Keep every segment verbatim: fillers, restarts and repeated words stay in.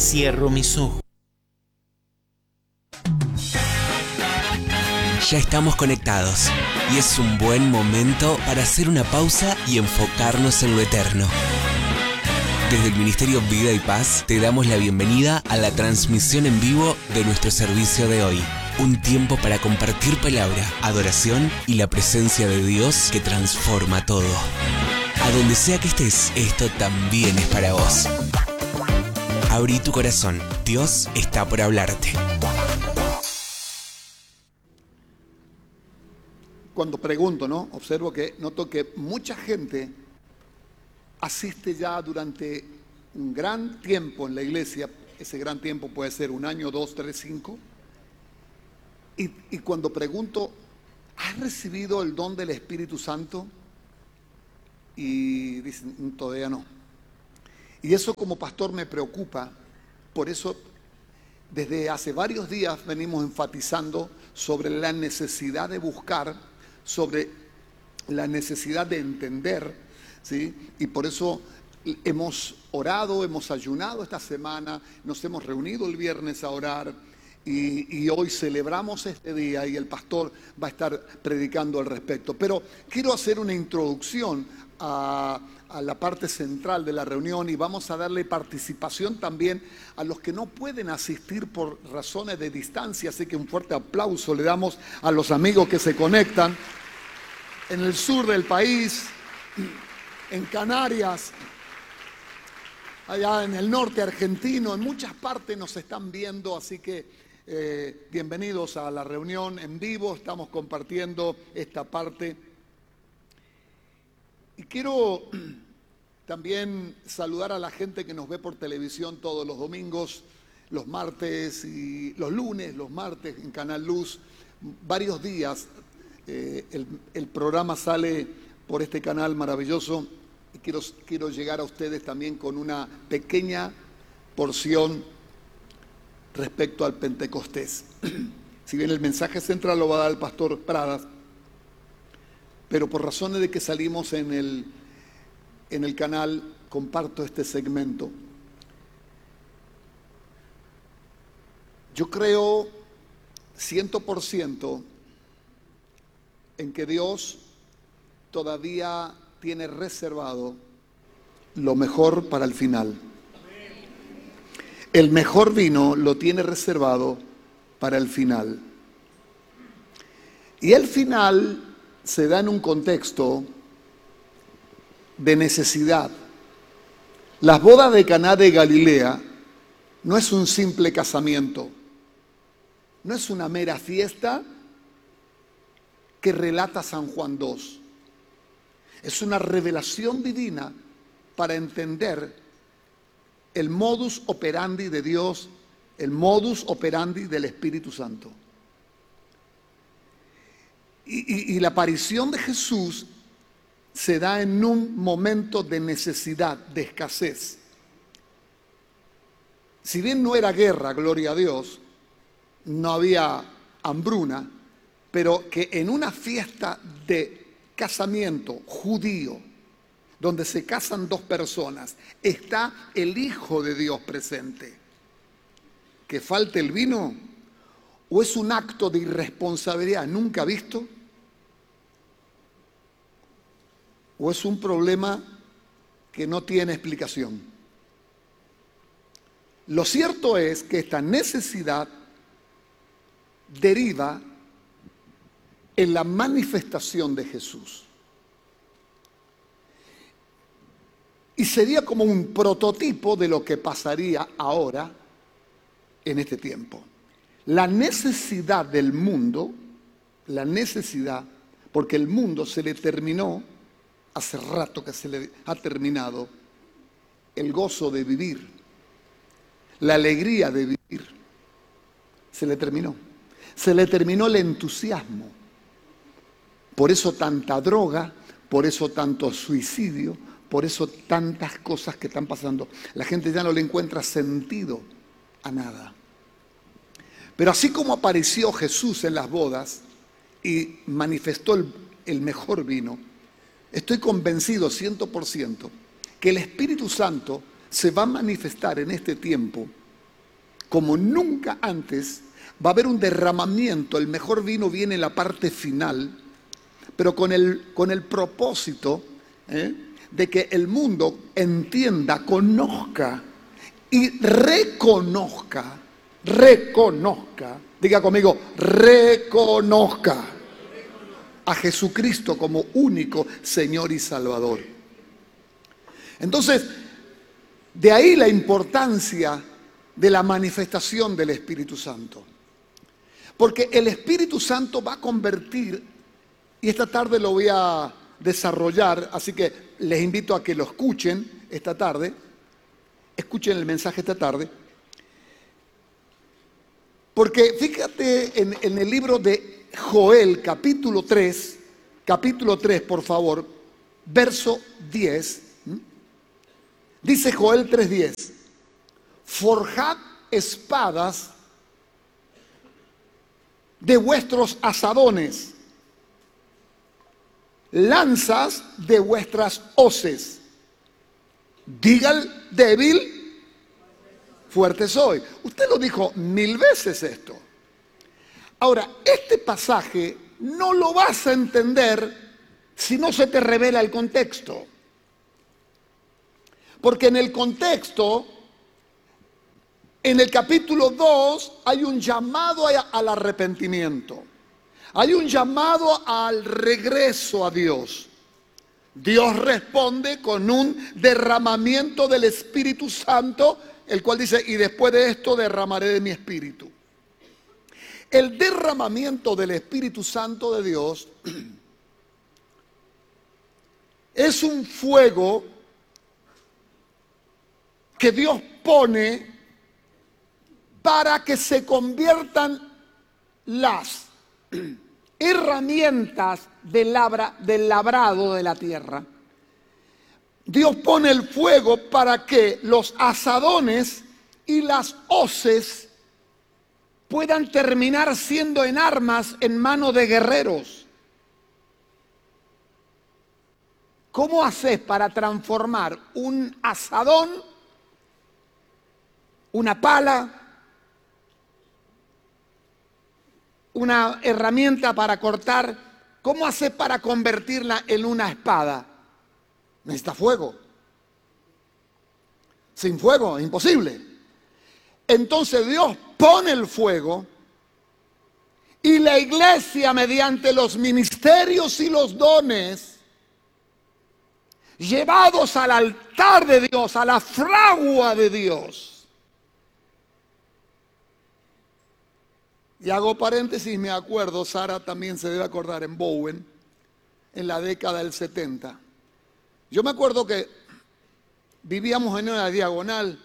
Cierro mis ojos. Ya estamos conectados y es un buen momento para hacer una pausa y enfocarnos en lo eterno. Desde el Ministerio Vida y Paz te damos la bienvenida a la transmisión en vivo de nuestro servicio de hoy. Un tiempo para compartir palabra, adoración y la presencia de Dios que transforma todo. A donde sea que estés, esto también es para vos. Abrí tu corazón, Dios está por hablarte. Cuando pregunto, ¿no? Observo que noto que mucha gente asiste ya durante un gran tiempo en la iglesia. Ese gran tiempo puede ser un año, dos, tres, cinco. Y, y cuando pregunto, ¿has recibido el don del Espíritu Santo? Y dicen, todavía no. Y eso como pastor me preocupa. Por eso desde hace varios días venimos enfatizando sobre la necesidad de buscar, sobre la necesidad de entender, ¿sí? Y por eso hemos orado, hemos ayunado esta semana, nos hemos reunido el viernes a orar y, y hoy celebramos este día y el pastor va a estar predicando al respecto. Pero quiero hacer una introducción a, a la parte central de la reunión y vamos a darle participación también a los que no pueden asistir por razones de distancia, así que un fuerte aplauso le damos a los amigos que se conectan en el sur del país, en Canarias, allá en el norte argentino, en muchas partes nos están viendo, así que eh, bienvenidos a la reunión en vivo, estamos compartiendo esta parte. Y quiero también saludar a la gente que nos ve por televisión todos los domingos, los martes y los lunes, los martes en Canal Luz, varios días. Eh, el, el programa sale por este canal maravilloso y quiero, quiero llegar a ustedes también con una pequeña porción respecto al Pentecostés. Si bien el mensaje central lo va a dar el pastor Pradas, pero por razones de que salimos en el, en el canal, comparto este segmento. Yo creo ciento por ciento en que Dios todavía tiene reservado lo mejor para el final. El mejor vino lo tiene reservado para el final. Y el final se da en un contexto de necesidad. Las bodas de Caná de Galilea no es un simple casamiento, no es una mera fiesta que relata San Juan dos. Es una revelación divina para entender el modus operandi de Dios, el modus operandi del Espíritu Santo. Y, y, y la aparición de Jesús se da en un momento de necesidad, de escasez. Si bien no era guerra, gloria a Dios, no había hambruna, pero que en una fiesta de casamiento judío, donde se casan dos personas, está el Hijo de Dios presente. ¿Que falte el vino? ¿O es un acto de irresponsabilidad nunca visto? ¿O es un problema que no tiene explicación? Lo cierto es que esta necesidad deriva en la manifestación de Jesús. Y sería como un prototipo de lo que pasaría ahora en este tiempo. La necesidad del mundo, la necesidad, porque el mundo se le terminó, hace rato que se le ha terminado, el gozo de vivir, la alegría de vivir, se le terminó. Se le terminó el entusiasmo. Por eso tanta droga, por eso tanto suicidio, por eso tantas cosas que están pasando. La gente ya no le encuentra sentido a nada. Pero así como apareció Jesús en las bodas y manifestó el, el mejor vino, estoy convencido ciento por ciento que el Espíritu Santo se va a manifestar en este tiempo como nunca antes. Va a haber un derramamiento, el mejor vino viene en la parte final, pero con el, con el propósito ¿eh? de que el mundo entienda, conozca y reconozca, reconozca, diga conmigo, reconozca a Jesucristo como único Señor y Salvador. Entonces, de ahí la importancia de la manifestación del Espíritu Santo. Porque el Espíritu Santo va a convertir, y esta tarde lo voy a desarrollar, así que les invito a que lo escuchen esta tarde, escuchen el mensaje esta tarde, porque fíjate en, en el libro de Joel, capítulo tres, capítulo tres, por favor, verso diez, ¿m? Dice Joel tres diez, forjad espadas de vuestros asadones, lanzas de vuestras hoces. Diga el débil, fuerte soy. Usted lo dijo mil veces esto. Ahora, este pasaje no lo vas a entender si no se te revela el contexto. Porque en el contexto, en el capítulo dos, hay un llamado al arrepentimiento. Hay un llamado al regreso a Dios. Dios responde con un derramamiento del Espíritu Santo, el cual dice, y después de esto derramaré de mi Espíritu. El derramamiento del Espíritu Santo de Dios es un fuego que Dios pone para que se conviertan las herramientas del, labra, del labrado de la tierra. Dios pone el fuego para que los asadones y las hoces puedan terminar siendo en armas en manos de guerreros. ¿Cómo haces para transformar un asadón, una pala, una herramienta para cortar? ¿Cómo haces para convertirla en una espada? Necesita fuego. Sin fuego es imposible. Entonces Dios pone el fuego y la iglesia, mediante los ministerios y los dones, llevados al altar de Dios, a la fragua de Dios. Y hago paréntesis, me acuerdo, Sara también se debe acordar, en Bowen, en la década del setenta. Yo me acuerdo que vivíamos en una diagonal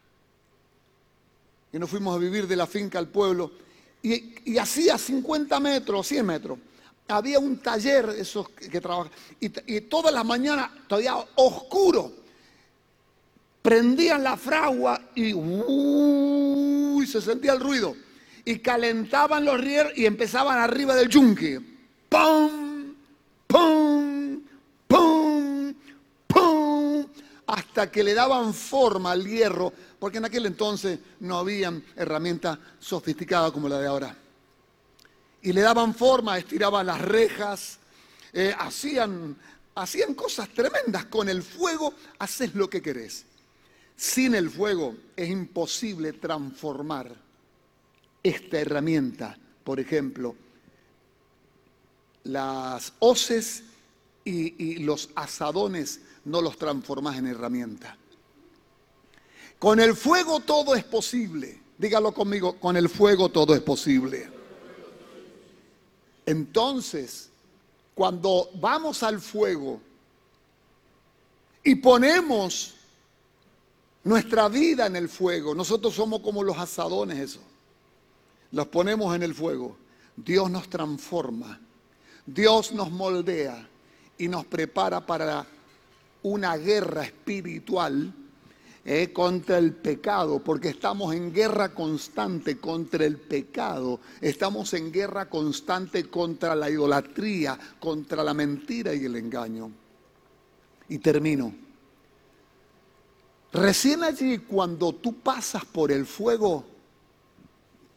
y nos fuimos a vivir de la finca al pueblo, y, y hacía cincuenta metros, cien metros, había un taller esos que, que trabajan, y, y todas las mañanas, todavía oscuro, prendían la fragua y uy, se sentía el ruido, y calentaban los rieros y empezaban arriba del yunque, ¡pum! ¡Pum! ¡Pum! ¡Pum! Hasta que le daban forma al hierro, porque en aquel entonces no habían herramientas sofisticadas como la de ahora. Y le daban forma, estiraban las rejas, eh, hacían, hacían cosas tremendas. Con el fuego haces lo que querés. Sin el fuego es imposible transformar esta herramienta. Por ejemplo, las hoces y, y los asadones no los transformas en herramienta. Con el fuego todo es posible. Dígalo conmigo, con el fuego todo es posible. Entonces, cuando vamos al fuego y ponemos nuestra vida en el fuego, nosotros somos como los asadones, eso. Los ponemos en el fuego. Dios nos transforma, Dios nos moldea y nos prepara para una guerra espiritual Eh, contra el pecado, porque estamos en guerra constante contra el pecado, estamos en guerra constante contra la idolatría, contra la mentira y el engaño. Y termino. Recién allí, cuando tú pasas por el fuego,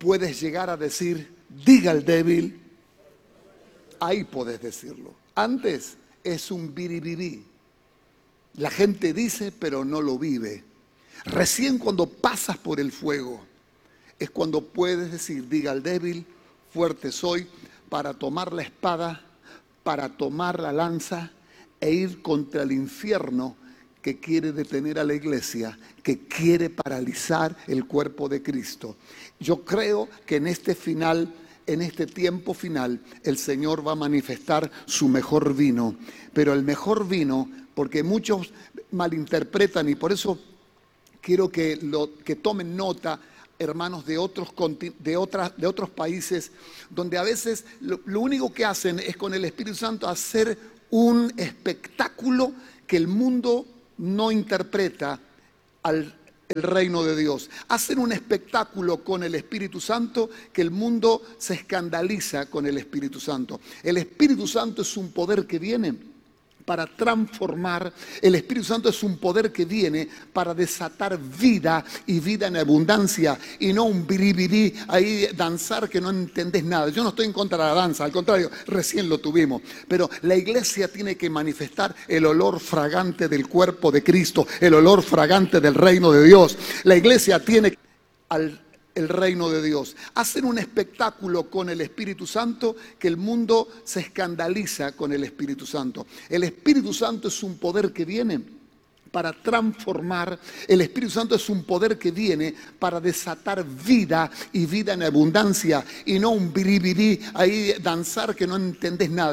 puedes llegar a decir, diga el débil, ahí podés decirlo. Antes es un biribibí. La gente dice, pero no lo vive. Recién cuando pasas por el fuego, es cuando puedes decir, diga el débil, fuerte soy, para tomar la espada, para tomar la lanza e ir contra el infierno que quiere detener a la iglesia, que quiere paralizar el cuerpo de Cristo. Yo creo que en este final, en este tiempo final, el Señor va a manifestar su mejor vino. Pero el mejor vino, porque muchos malinterpretan, y por eso quiero que, lo, que tomen nota, hermanos de otros, de, otras, de otros países, donde a veces lo, lo único que hacen es con el Espíritu Santo hacer un espectáculo que el mundo no interpreta al el reino de Dios. Hacen un espectáculo con el Espíritu Santo que el mundo se escandaliza con el Espíritu Santo. El Espíritu Santo es un poder que viene para transformar. El Espíritu Santo es un poder que viene para desatar vida y vida en abundancia, y no un biribiri ahí danzar que no entendés nada. Yo no estoy en contra de la danza, al contrario, recién lo tuvimos, pero la iglesia tiene que manifestar el olor fragante del cuerpo de Cristo, el olor fragante del reino de Dios. La iglesia tiene al el reino de Dios. Hacen un espectáculo con el Espíritu Santo que el mundo se escandaliza con el Espíritu Santo. El Espíritu Santo es un poder que viene para transformar. El Espíritu Santo es un poder que viene para desatar vida y vida en abundancia, y no un biribiri ahí danzar que no entendés nada.